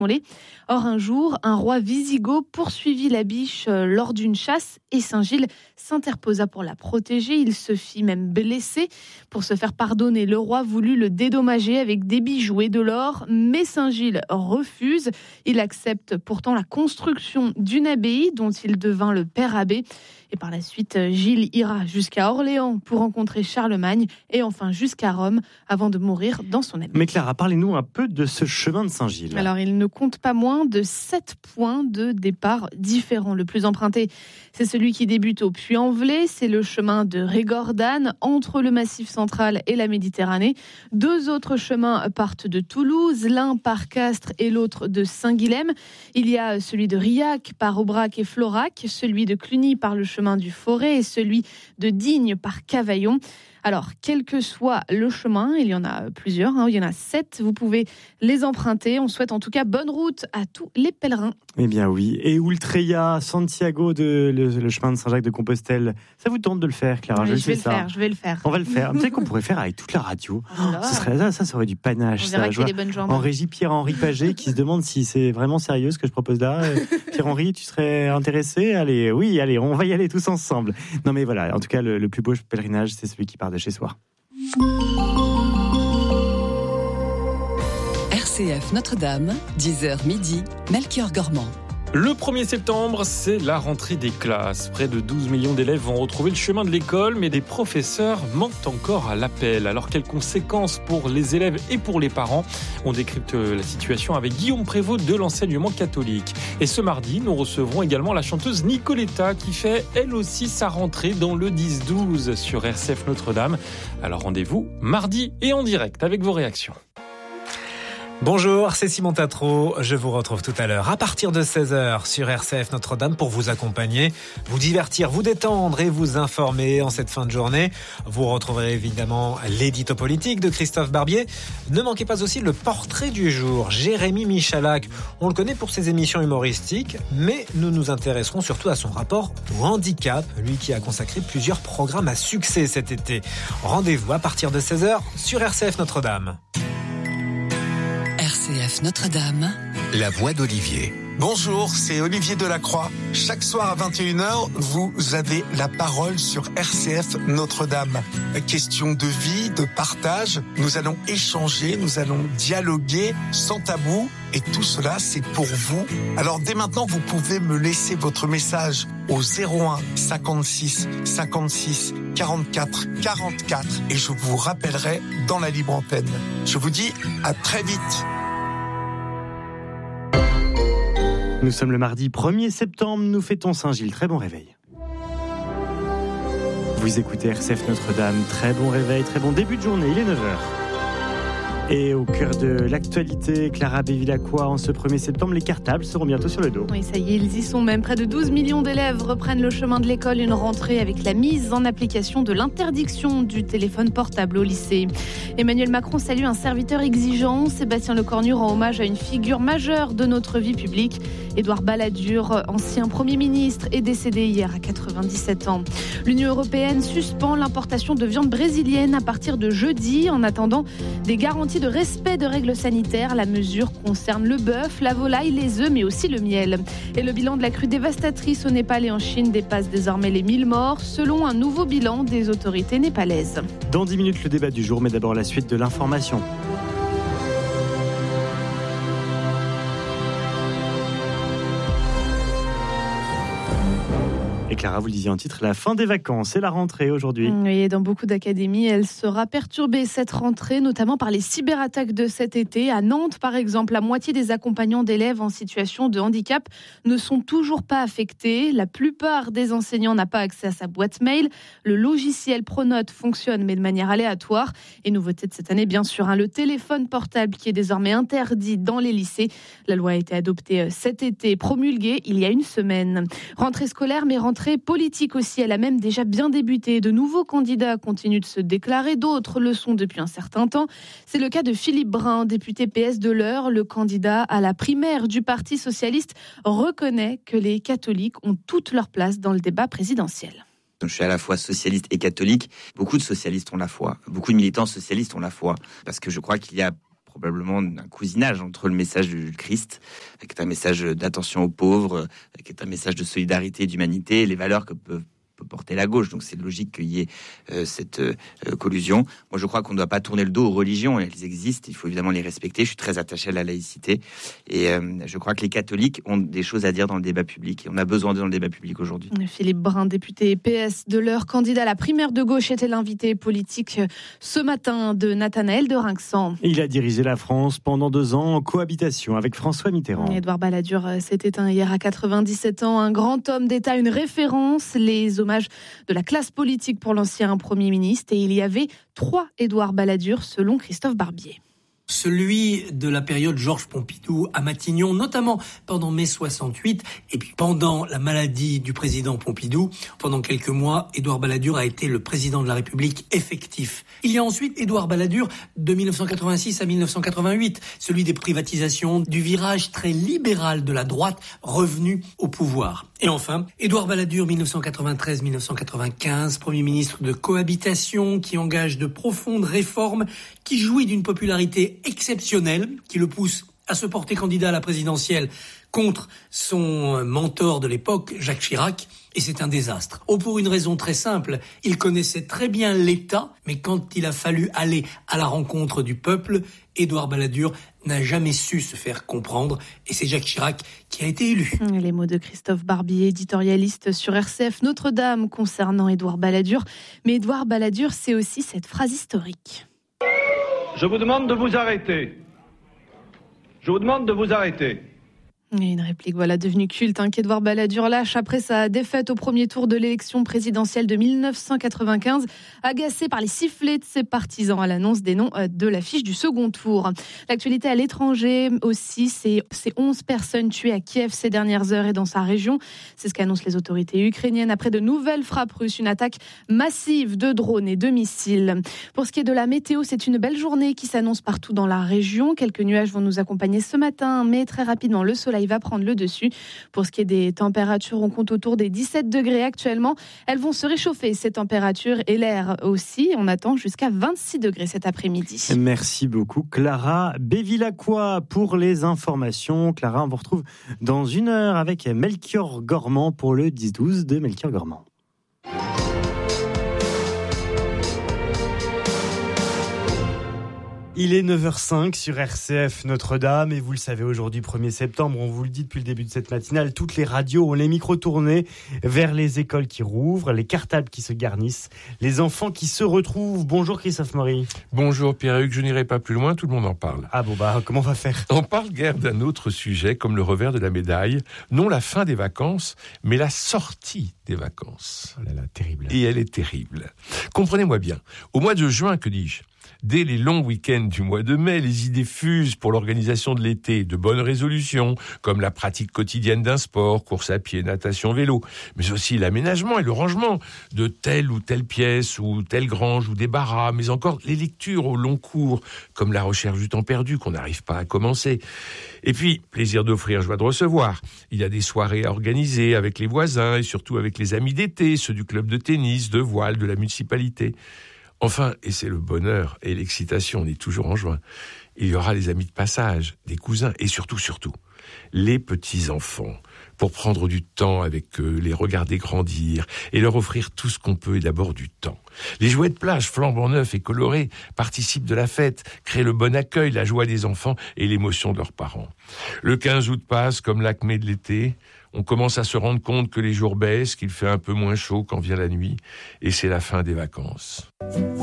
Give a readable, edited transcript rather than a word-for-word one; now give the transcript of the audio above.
Or, un jour, un roi wisigoth poursuivit la biche lors d'une chasse et Saint-Gilles s'interposa pour la protéger. Il se fit même blesser. Pour se faire pardonner, le roi voulut le dédommager avec des bijoux et de l'or, mais Saint-Gilles refuse. Il accepte pourtant la construction d'une abbaye dont il devint le père abbé. Et par la suite, Gilles ira jusqu'à Orléans pour rencontrer Charlemagne et enfin jusqu'à Rome avant de mourir dans son abbaye. Mais Clara, parlez-nous un peu de ce chemin de Saint-Gilles. Alors, il ne compte pas moins de 7 points de départ différents. Le plus emprunté, c'est celui qui débute au Puy-en-Velay. C'est le chemin de Régordane, entre le Massif central et la Méditerranée. 2 autres chemins partent de Toulouse, l'un par Castres et l'autre de Saint-Guilhem. Il y a celui de Riac par Aubrac et Florac, celui de Cluny par le chemin du Forêt et celui de Digne par Cavaillon. Alors, quel que soit le chemin, il y en a plusieurs, il y en a 7, vous pouvez les emprunter. On souhaite en tout cas bonne route à tous les pèlerins. Eh bien oui, et Ultreya, Santiago, le chemin de Saint-Jacques de Compostelle, ça vous tente de le faire, Clara? Oui, je vais le faire. On va le faire. Peut-être qu'on pourrait faire avec toute la radio. Ça aurait du panache. On verra qu'il y a des bonnes jambes. En régie, Pierre-Henri Paget qui se demande si c'est vraiment sérieux ce que je propose là. Pierre-Henri, tu serais intéressé? Allez, on va y aller tous ensemble. Non mais voilà, en tout cas, le plus beau pèlerinage, c'est celui qui part de chez soi. RCF Notre-Dame, 10h midi, Melchior Gormand. Le 1er septembre, c'est la rentrée des classes. Près de 12 millions d'élèves vont retrouver le chemin de l'école, mais des professeurs manquent encore à l'appel. Alors, quelles conséquences pour les élèves et pour les parents? On décrypte la situation avec Guillaume Prévost de l'enseignement catholique. Et ce mardi, nous recevrons également la chanteuse Nicoletta qui fait elle aussi sa rentrée dans le 10-12 sur RCF Notre-Dame. Alors rendez-vous mardi et en direct avec vos réactions. Bonjour, c'est Simon Tatro. Je vous retrouve tout à l'heure à partir de 16h sur RCF Notre-Dame pour vous accompagner, vous divertir, vous détendre et vous informer en cette fin de journée. Vous retrouverez évidemment l'édito politique de Christophe Barbier. Ne manquez pas aussi le portrait du jour, Jérémy Michalak. On le connaît pour ses émissions humoristiques, mais nous nous intéresserons surtout à son rapport au handicap, lui qui a consacré plusieurs programmes à succès cet été. Rendez-vous à partir de 16h sur RCF Notre-Dame. RCF Notre-Dame, la voix d'Olivier. Bonjour, c'est Olivier Delacroix. Chaque soir à 21h, vous avez la parole sur RCF Notre-Dame. Question de vie, de partage. Nous allons échanger, nous allons dialoguer sans tabou. Et tout cela, c'est pour vous. Alors dès maintenant, vous pouvez me laisser votre message au 01 56 56 44 44 et je vous rappellerai dans la libre antenne. Je vous dis à très vite. Nous sommes le mardi 1er septembre, nous fêtons Saint-Gilles. Très bon réveil. Vous écoutez RCF Notre-Dame, très bon réveil, très bon début de journée, il est 9h. Et au cœur de l'actualité, Clara Bévilacqua, en ce 1er septembre, les cartables seront bientôt sur le dos. Oui, ça y est, ils y sont même. Près de 12 millions d'élèves reprennent le chemin de l'école, une rentrée avec la mise en application de l'interdiction du téléphone portable au lycée. Emmanuel Macron salue un serviteur exigeant. Sébastien Lecornu rend hommage à une figure majeure de notre vie publique. Édouard Balladur, ancien Premier ministre, est décédé hier à 97 ans. L'Union européenne suspend l'importation de viande brésilienne à partir de jeudi en attendant des garanties de respect de règles sanitaires. La mesure concerne le bœuf, la volaille, les œufs, mais aussi le miel. Et le bilan de la crue dévastatrice au Népal et en Chine dépasse désormais les 1000 morts, selon un nouveau bilan des autorités népalaises. Dans 10 minutes, le débat du jour, mais d'abord la suite de l'information. Et Clara, vous le disiez en titre, la fin des vacances et la rentrée aujourd'hui. Oui, dans beaucoup d'académies, elle sera perturbée cette rentrée, notamment par les cyberattaques de cet été. À Nantes, par exemple, la moitié des accompagnants d'élèves en situation de handicap ne sont toujours pas affectés. La plupart des enseignants n'ont pas accès à sa boîte mail. Le logiciel Pronote fonctionne, mais de manière aléatoire. Et nouveauté de cette année, bien sûr, le téléphone portable qui est désormais interdit dans les lycées. La loi a été adoptée cet été, promulguée il y a une semaine. Rentrée scolaire, mais rentrée politique aussi, elle a même déjà bien débuté. De nouveaux candidats continuent de se déclarer, d'autres le sont depuis un certain temps. C'est le cas de Philippe Brun, député PS de l'Eure. Le candidat à la primaire du Parti socialiste reconnaît que les catholiques ont toute leur place dans le débat présidentiel. Je suis à la fois socialiste et catholique. Beaucoup de socialistes ont la foi. Beaucoup de militants socialistes ont la foi. Parce que je crois qu'il y a probablement un cousinage entre le message du Christ, qui est un message d'attention aux pauvres, qui est un message de solidarité et d'humanité, et les valeurs que peut porter la gauche. Donc c'est logique qu'il y ait cette collusion. Moi, je crois qu'on ne doit pas tourner le dos aux religions. Elles existent, il faut évidemment les respecter. Je suis très attaché à la laïcité. Et je crois que les catholiques ont des choses à dire dans le débat public. Et on a besoin d'eux dans le débat public aujourd'hui. Philippe Brun, député PS de l'Eure, candidat à la primaire de gauche, était l'invité politique ce matin de Nathanaël de Rinxan. Il a dirigé la France pendant 2 ans en cohabitation avec François Mitterrand. Édouard Balladur s'est éteint hier à 97 ans. Un grand homme d'État, une référence. Les hommages de la classe politique pour l'ancien Premier ministre. Et il y avait 3 Édouard Balladur, selon Christophe Barbier. Celui de la période Georges Pompidou à Matignon, notamment pendant mai 68, et puis pendant la maladie du président Pompidou, pendant quelques mois, Édouard Balladur a été le président de la République effectif. Il y a ensuite Édouard Balladur de 1986 à 1988, celui des privatisations, du virage très libéral de la droite revenu au pouvoir. Et enfin, Édouard Balladur, 1993-1995, Premier ministre de cohabitation, qui engage de profondes réformes, qui jouit d'une popularité exceptionnelle, qui le pousse à se porter candidat à la présidentielle contre son mentor de l'époque, Jacques Chirac, et c'est un désastre. Pour une raison très simple, il connaissait très bien l'État, mais quand il a fallu aller à la rencontre du peuple, Édouard Balladur n'a jamais su se faire comprendre, et c'est Jacques Chirac qui a été élu. Les mots de Christophe Barbier, éditorialiste sur RCF Notre-Dame concernant Édouard Balladur. Mais Édouard Balladur, c'est aussi cette phrase historique. Je vous demande de vous arrêter. Je vous demande de vous arrêter. Et une réplique devenue culte qu'Édouard Balladur lâche après sa défaite au premier tour de l'élection présidentielle de 1995, agacé par les sifflets de ses partisans à l'annonce des noms de l'affiche du second tour. L'actualité à l'étranger aussi, c'est 11 personnes tuées à Kiev ces dernières heures et dans sa région. C'est ce qu'annoncent les autorités ukrainiennes après de nouvelles frappes russes, une attaque massive de drones et de missiles. Pour ce qui est de la météo, c'est une belle journée qui s'annonce partout dans la région. Quelques nuages vont nous accompagner ce matin, mais très rapidement le soleil va prendre le dessus. Pour ce qui est des températures, on compte autour des 17 degrés actuellement. Elles vont se réchauffer, ces températures, et l'air aussi. On attend jusqu'à 26 degrés cet après-midi. Merci beaucoup Clara Bévilacqua pour les informations. Clara, on vous retrouve dans 1 heure avec Melchior Gormand pour le 10-12 de Melchior Gormand. Il est 9h05 sur RCF Notre-Dame et vous le savez, aujourd'hui 1er septembre, on vous le dit depuis le début de cette matinale, toutes les radios ont les micros tournés vers les écoles qui rouvrent, les cartables qui se garnissent, les enfants qui se retrouvent. Bonjour Christophe Maury. Bonjour Pierre-Hugues, je n'irai pas plus loin, tout le monde en parle. Ah bon comment on va faire ? On parle guère d'un autre sujet comme le revers de la médaille, non la fin des vacances, mais la sortie des vacances. Oh là là, terrible. Et elle est terrible. Comprenez-moi bien, au mois de juin, que dis-je ? Dès les longs week-ends du mois de mai, les idées fusent pour l'organisation de l'été. De bonnes résolutions, comme la pratique quotidienne d'un sport, course à pied, natation, vélo, mais aussi l'aménagement et le rangement de telle ou telle pièce, ou telle grange, ou débarras, mais encore les lectures au long cours, comme la recherche du temps perdu qu'on n'arrive pas à commencer. Et puis, plaisir d'offrir, joie de recevoir. Il y a des soirées à organiser avec les voisins et surtout avec les amis d'été, ceux du club de tennis, de voile, de la municipalité. Enfin, et c'est le bonheur et l'excitation, on est toujours en juin, il y aura les amis de passage, des cousins et surtout, les petits-enfants, pour prendre du temps avec eux, les regarder grandir et leur offrir tout ce qu'on peut et d'abord du temps. Les jouets de plage flambant neufs et colorés participent de la fête, créent le bon accueil, la joie des enfants et l'émotion de leurs parents. Le 15 août passe comme l'acmé de l'été. On commence à se rendre compte que les jours baissent, qu'il fait un peu moins chaud quand vient la nuit, et c'est la fin des vacances.